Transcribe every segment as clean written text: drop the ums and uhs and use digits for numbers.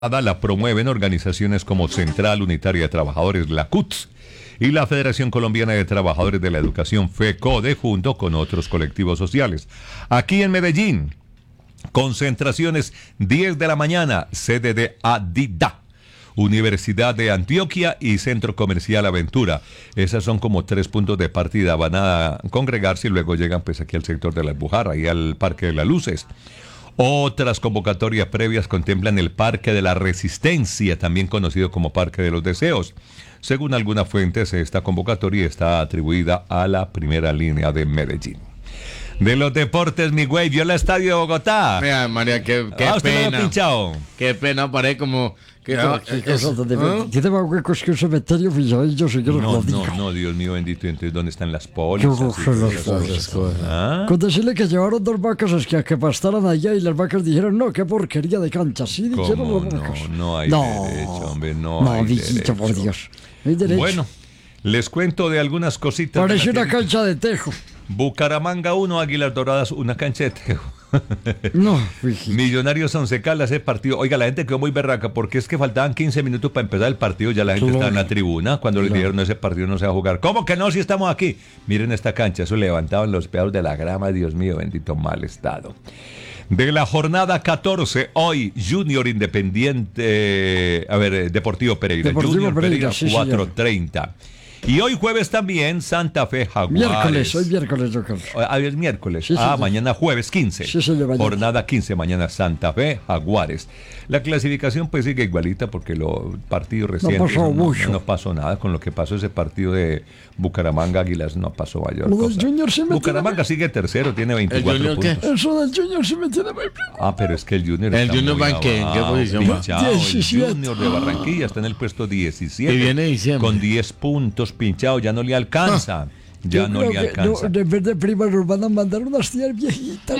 La promueven organizaciones como Central Unitaria de Trabajadores, la CUT, y la Federación Colombiana de Trabajadores de la Educación, FECODE, junto con otros colectivos sociales. Aquí en Medellín, concentraciones 10 de la mañana, sede de ADIDA, Universidad de Antioquia y Centro Comercial Aventura. Esas son como 3 puntos de partida. Van a congregarse y luego llegan pues aquí al sector de la Albujarra y al Parque de las Luces. Otras convocatorias previas contemplan el Parque de la Resistencia, también conocido como Parque de los Deseos. Según algunas fuentes, esta convocatoria está atribuida a la primera línea de Medellín. De los deportes, mi güey, ¿vio el estadio de Bogotá? Mira, María, qué ¿Usted pena. lo pinchado? Qué pena, paré como... Tiene más huecos que un cementerio Villavilla, señor. No, Dios mío bendito. Entonces, ¿dónde están las pólizas? ¿Ah? Con decirle que llevaron 2 vacas a que pastaran allá y las vacas dijeron, no, qué porquería de cancha. Sí, dijeron las vacas. No hay derecho, hombre, no hay Villita, derecho. por Dios. No hay derecho. Bueno, les cuento de algunas cositas. Parece una cancha de tejo. Bucaramanga 1, Águilas Doradas, una cancha de tejo. No, Millonarios Once Caldas, ese partido. Oiga, la gente quedó muy berraca porque es que faltaban 15 minutos para empezar el partido. Ya la gente estaba en la tribuna cuando les dijeron ese partido no se va a jugar. ¿Cómo que no? Si estamos aquí. Miren esta cancha, eso levantaban los pedazos de la grama. Dios mío, bendito mal estado. De la jornada 14, hoy Junior Independiente, Deportivo Pereira. Junior Pereira, sí, 4:30. Y hoy jueves también Santa Fe Jaguares. Hoy miércoles, don Carlos. Es miércoles. Sí, señor. Mañana jueves 15. Sí, señor, mañana. Jornada 15, mañana Santa Fe Jaguares. La clasificación pues sigue igualita porque los partidos recientes no pasó nada. Con lo que pasó ese partido de Bucaramanga Águilas no pasó mayor cosa. Bucaramanga sigue tercero, tiene 24 puntos. Eso del Junior sí me tiene muy preocupado. Pero es que el Junior ¿El Junior va en qué posición va? El Junior de Barranquilla está en el puesto 17. Y viene diciembre. Con 10 puntos pinchado, ya no le alcanza. Ya no le alcanza. En vez de prima nos van a mandar unas tías viejitas.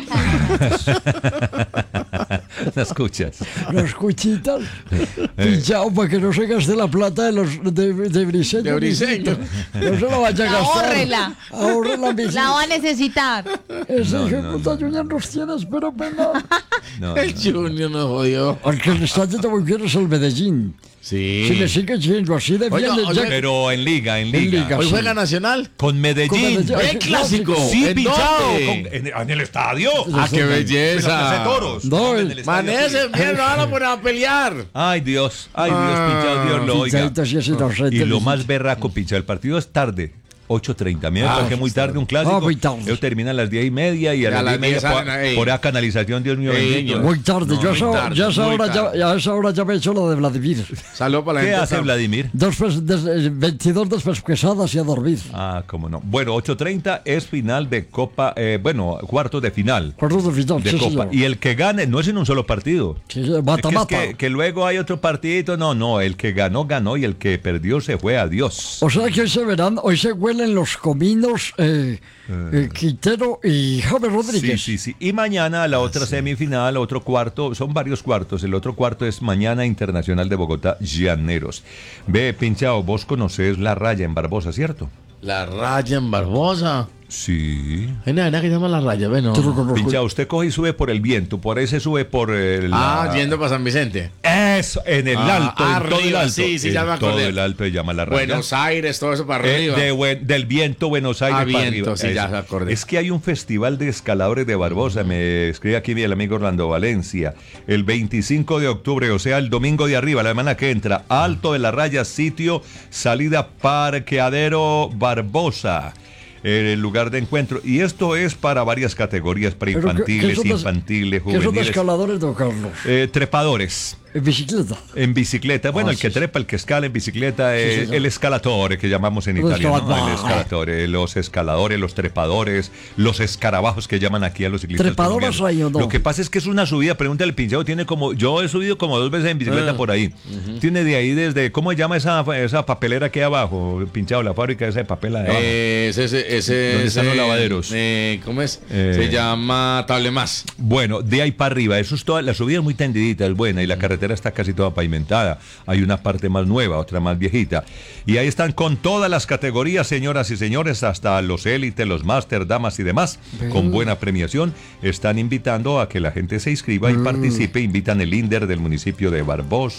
Las cuchas. Las cuchitas. Pinchado para que no se gaste la plata de Briseño. De Briseño. No se la vaya a gastar. Ahórrela. La va a necesitar. Ese hijo de puta Junior nos tiene, espero penal. El Junior nos jodió. Aunque el está yendo muy bien es el Medellín. Sí. Si le sigue yendo así de bien, pero en liga. ¿Hoy juega Nacional? Con Medellín. ¡El clásico! Sí, ¿En pinchado. dónde? En el estadio. ¡Ah, qué belleza! En Toros. No, Manece, bien, no van a poner a pelear. Ay, Dios, pinchado, Dios lo oiga. Y lo más berraco, pinchado, el partido es tarde. 8:30. Me parece muy tarde un clásico. Muy tarde. Ellos terminan a las 10:30 y a las 10:30 por esa canalización, Dios mío bendito. Muy tarde. Yo a esa hora ya me he hecho lo de Vladimir. Saludos para la gente. ¿Qué hace Vladimir? 22 despesadas y a dormir. Cómo no. Bueno, 8:30 es final de Copa, cuartos de final. Cuartos de final, de sí, Copa. señor. Y el que gane no es en un solo partido. Sí, mata. Que luego hay otro partidito. No. El que ganó y el que perdió se fue. Adiós. O sea que hoy se verán, hoy se huelen los cominos Quintero y James Rodríguez. Sí. Y mañana la otra semifinal, otro cuarto, son varios cuartos. El otro cuarto es mañana Internacional de Bogotá, Llaneros. Ve, pinchado, vos conocés La Raya en Barbosa, ¿cierto? La Raya en Barbosa. Sí. Hay una que se llama La Raya, bueno. Pinchado, usted coge y sube por el viento, por ahí se sube por el... yendo para San Vicente. Eso, en el alto, en todo el alto. Sí, ya me acordé. Todo el alto se llama La Raya. Buenos Aires, todo eso para arriba. Del viento, Buenos Aires para arriba. Sí, ya me acordé. Es que hay un festival de escaladores de Barbosa, me escribe aquí el amigo Orlando Valencia, el 25 de octubre, o sea, el domingo de arriba, la semana que entra, Alto de La Raya, sitio, salida Parqueadero Barbosa. El lugar de encuentro. Y esto es para varias categorías, para infantiles, juveniles. ¿Qué son escaladores, don Carlos? Trepadores. ¿En bicicleta? En bicicleta. Bueno, el que trepa, el que escala en bicicleta, el escalatore, que llamamos en italiano. El escalatore, los escaladores, los trepadores, los escarabajos que llaman aquí a los ciclistas. ¿Trepadores hay o no? Lo que pasa es que es una subida, pregúntale al pinchado, yo he subido como 2 veces en bicicleta por ahí. Tiene de ahí desde, ¿cómo se llama esa papelera que hay abajo? Pinchado, la fábrica esa de papel de abajo. ¿Dónde están los lavaderos? ¿Cómo es? Se llama Tablemás. Bueno, de ahí para arriba, eso es toda, la subida es muy tendidita, es buena, y la carretera carretera está casi toda pavimentada. Hay una parte más nueva, otra más viejita. Y ahí están con todas las categorías, señoras y señores, hasta los élites, los máster, damas y demás, con buena premiación. Están invitando a que la gente se inscriba y participe. Invitan el INDER del municipio de Barbosa.